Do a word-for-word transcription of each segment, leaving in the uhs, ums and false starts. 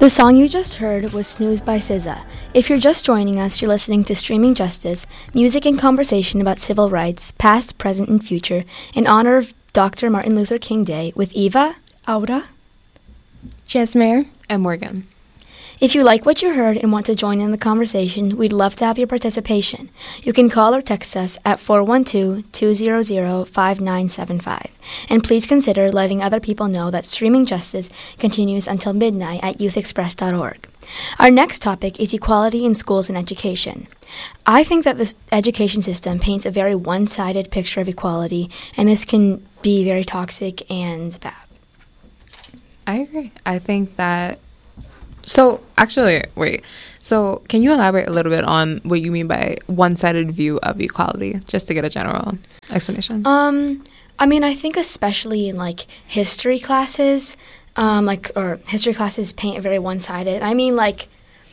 The song you just heard was Snooze by S Z A. If you're just joining us, you're listening to Streaming Justice, music and conversation about civil rights, past, present, and future, in honor of Doctor Martin Luther King Day with Eva, Aura, Jasmine, and Morgan. If you like what you heard and want to join in the conversation, we'd love to have your participation. You can call or text us at four one two, two zero zero, five nine seven five. And please consider letting other people know that Streaming Justice continues until midnight at youth express dot org. Our next topic is equality in schools and education. I think that the education system paints a very one-sided picture of equality, and this can be very toxic and bad. I agree. I think that So, actually, wait. So, can you elaborate a little bit on what you mean by one-sided view of equality, just to get a general explanation? Um, I mean, I think especially in, like, history classes, um, like, or history classes paint a very one-sided. I mean, like,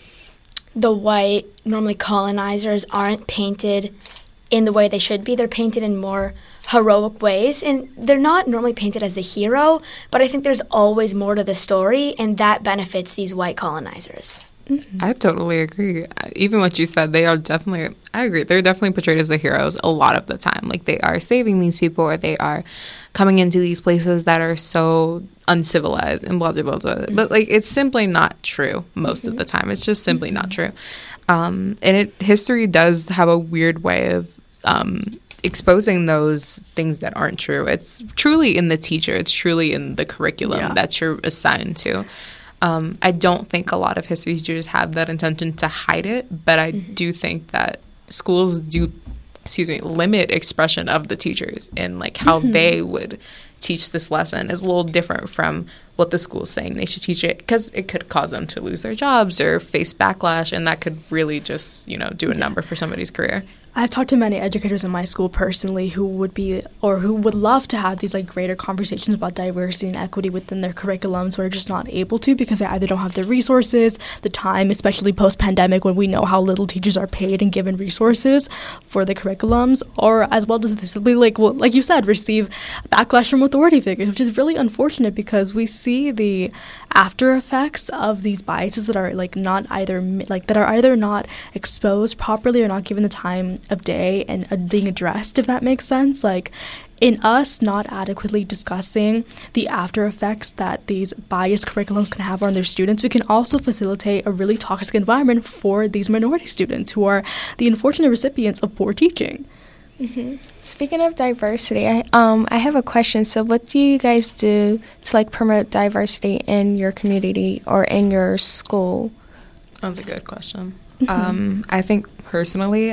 the white, normally colonizers aren't painted in the way they should be. They're painted in more heroic ways, and they're not normally painted as the hero, but I think there's always more to the story, and that benefits these white colonizers. Mm-hmm. I totally agree. Even what you said, they are definitely, I agree, they're definitely portrayed as the heroes a lot of the time. Like, they are saving these people, or they are coming into these places that are so uncivilized and blah, blah, blah, blah. Mm-hmm. But, like, it's simply not true most mm-hmm. of the time. It's just simply mm-hmm. not true. Um, and it history does have a weird way of um, exposing those things that aren't true. It's truly in the teacher. It's truly in the curriculum yeah. that you're assigned to. Um, I don't think a lot of history teachers have that intention to hide it, but I mm-hmm. do think that schools do, excuse me, limit expression of the teachers and like how mm-hmm. they would teach this lesson is a little different from what the school's saying they should teach it, because it could cause them to lose their jobs or face backlash, and that could really just, you know, do a yeah. number for somebody's career. I've talked to many educators in my school personally who would be or who would love to have these like greater conversations about diversity and equity within their curriculums, but are just not able to because they either don't have the resources, the time, especially post-pandemic when we know how little teachers are paid and given resources for the curriculums, or as well as they simply, like well, like you said, receive backlash from authority figures, which is really unfortunate because we see the after effects of these biases that are like not either like that are either not exposed properly or not given the time of day and uh, being addressed, if that makes sense. Like, in us not adequately discussing the after effects that these biased curriculums can have on their students, we can also facilitate a really toxic environment for these minority students who are the unfortunate recipients of poor teaching. Mm-hmm. Speaking of diversity, I um I have a question. So what do you guys do to like promote diversity in your community or in your school? That's a good question. Mm-hmm. Um, I think personally,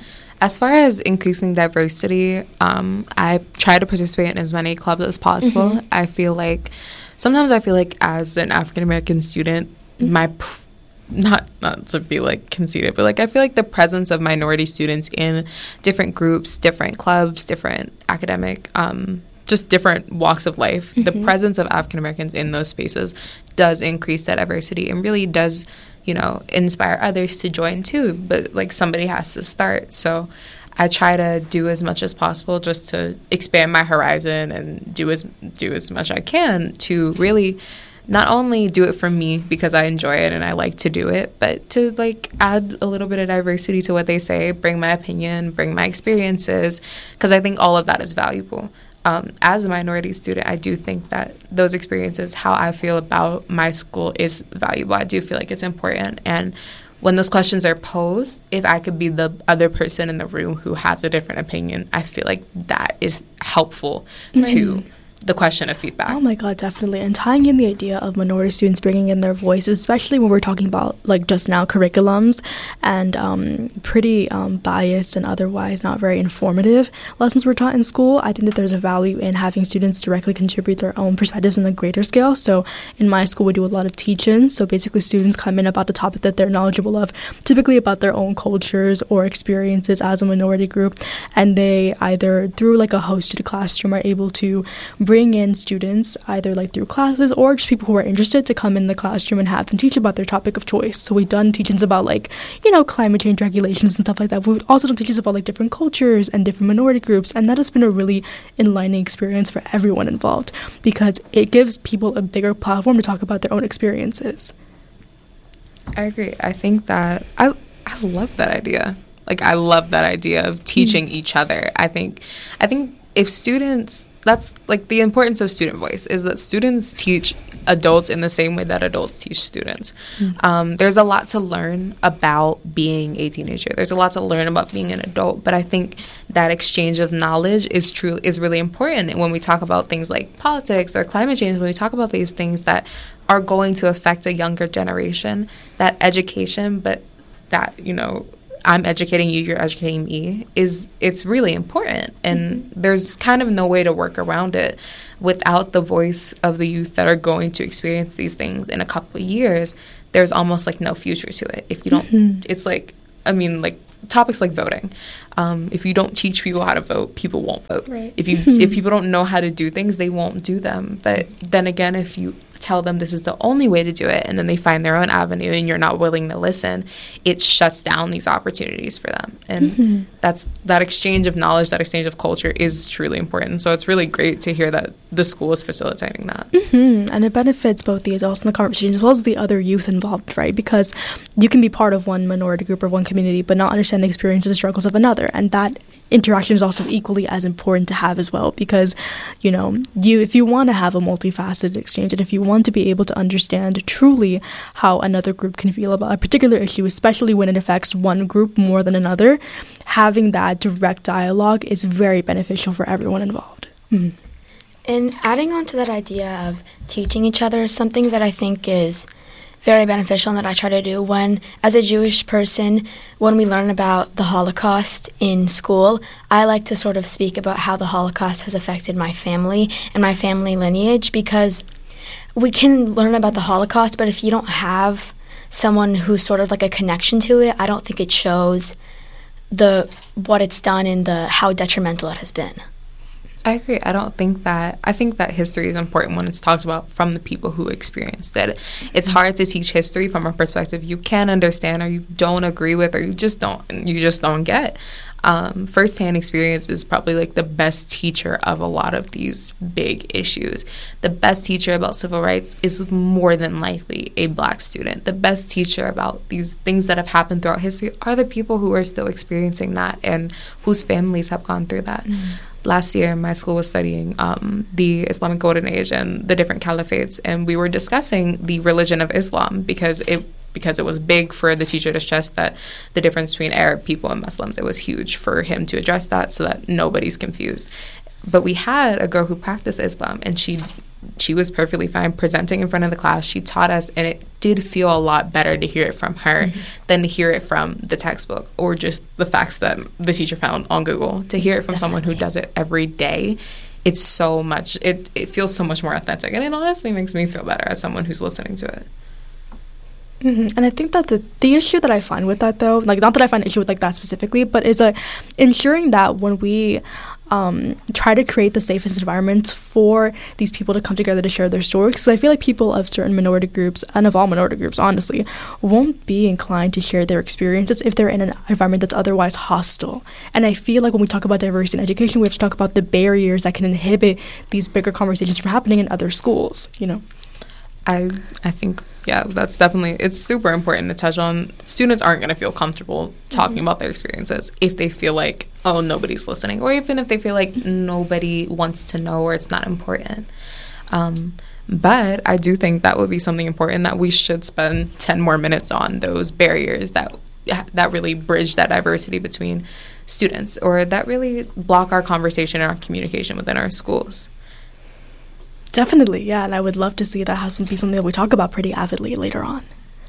as far as increasing diversity, um, I try to participate in as many clubs as possible. Mm-hmm. I feel like sometimes I feel like as an African American student, mm-hmm. my pr- not not to be like conceited, but like I feel like the presence of minority students in different groups, different clubs, different academic, um, just different walks of life, mm-hmm. the presence of African Americans in those spaces does increase that diversity and really does, you know, inspire others to join too. But like somebody has to start. So I try to do as much as possible just to expand my horizon and do as do as much I can to really not only do it for me because I enjoy it and I like to do it, but to like add a little bit of diversity to what they say, bring my opinion, bring my experiences, because I think all of that is valuable. Um, as a minority student, I do think that those experiences, how I feel about my school is valuable. I do feel like it's important. And when those questions are posed, if I could be the other person in the room who has a different opinion, I feel like that is helpful mm-hmm. to the question of feedback. Oh my God, definitely. And tying in the idea of minority students bringing in their voices, especially when we're talking about, like just now, curriculums and um, pretty um, biased and otherwise not very informative lessons were taught in school, I think that there's a value in having students directly contribute their own perspectives on a greater scale. So in my school, we do a lot of teach-ins. So basically students come in about a topic that they're knowledgeable of, typically about their own cultures or experiences as a minority group. And they either, through like a hosted classroom, are able to bring in students either like through classes or just people who are interested to come in the classroom and have them teach about their topic of choice. So we've done teach-ins about like, you know, climate change regulations and stuff like that. We've also done teach-ins about like different cultures and different minority groups, and that has been a really enlightening experience for everyone involved because it gives people a bigger platform to talk about their own experiences. I agree. I think that I I love that idea. Like, I love that idea of teaching mm. each other. I think I think if students, that's like the importance of student voice, is that students teach adults in the same way that adults teach students. Mm. Um, there's a lot to learn about being a teenager. There's a lot to learn about being an adult, but I think that exchange of knowledge is true is really important. And when we talk about things like politics or climate change, when we talk about these things that are going to affect a younger generation, that education, but that, you know, I'm educating you, you're educating me, is it's really important. And mm-hmm. there's kind of no way to work around it. Without the voice of the youth that are going to experience these things in a couple of years, there's almost like no future to it. If you don't, mm-hmm. it's like, I mean, like topics like voting. Um, if you don't teach people how to vote, people won't vote. Right. If you mm-hmm. if people don't know how to do things, they won't do them. But then again, if you tell them this is the only way to do it, and then they find their own avenue and you're not willing to listen, it shuts down these opportunities for them. And mm-hmm. that's that exchange of knowledge, that exchange of culture is truly important. So it's really great to hear that the school is facilitating that. Mm-hmm. And it benefits both the adults in the conversation as well as the other youth involved, right? Because you can be part of one minority group or one community but not understand the experiences and struggles of another. And that interaction is also equally as important to have as well, because, you know, you if you want to have a multifaceted exchange, and if you want to be able to understand truly how another group can feel about a particular issue, especially when it affects one group more than another, having that direct dialogue is very beneficial for everyone involved. Mm-hmm. And adding on to that idea of teaching each other is something that I think is very beneficial and that I try to do when, as a Jewish person, when we learn about the Holocaust in school, I like to sort of speak about how the Holocaust has affected my family and my family lineage, because we can learn about the Holocaust, but if you don't have someone who's sort of like a connection to it, I don't think it shows the what it's done and the how detrimental it has been. I agree. I don't think that, I think that history is important when it's talked about from the people who experienced it. It's hard to teach history from a perspective you can't understand or you don't agree with or you just don't, you just don't get. Um, firsthand experience is probably like the best teacher of a lot of these big issues. The best teacher about civil rights is more than likely a Black student. The best teacher about these things that have happened throughout history are the people who are still experiencing that and whose families have gone through that. Mm-hmm. Last year, my school was studying um, the Islamic Golden Age and the different caliphates, and we were discussing the religion of Islam because it because it was big for the teacher to stress that the difference between Arab people and Muslims. It was huge for him to address that so that nobody's confused. But we had a girl who practiced Islam, and she she was perfectly fine presenting in front of the class. She taught us, and it did feel a lot better to hear it from her mm-hmm. than to hear it from the textbook or just the facts that the teacher found on Google. To hear it from Definitely. someone who does it every day, it's so much, it, it feels so much more authentic. And it honestly makes me feel better as someone who's listening to it. Mm-hmm. And I think that the, the issue that I find with that, though, like, not that I find an issue with, like, that specifically, but is a, ensuring that when we um, try to create the safest environments for these people to come together to share their stories, because I feel like people of certain minority groups, and of all minority groups, honestly, won't be inclined to share their experiences if they're in an environment that's otherwise hostile. And I feel like when we talk about diversity in education, we have to talk about the barriers that can inhibit these bigger conversations from happening in other schools, you know? I I think, yeah, that's definitely, it's super important to touch on. Students aren't going to feel comfortable talking mm-hmm. about their experiences if they feel like, oh, nobody's listening, or even if they feel like nobody wants to know or it's not important. Um, but I do think that would be something important that we should spend ten more minutes on, those barriers that that really bridge that diversity between students, or that really block our conversation and our communication within our schools. Definitely, yeah, and I would love to see that has some be something that we talk about pretty avidly later on.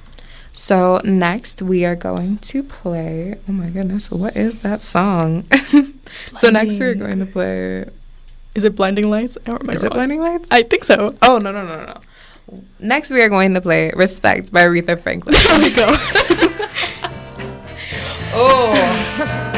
So next we are going to play, oh my goodness, what is that song? So next we're going to play, is it Blinding Lights? I don't remember. Is it Blinding Lights? I think so. Oh, no, no, no, no. Next we are going to play Respect by Aretha Franklin. There we go. Oh.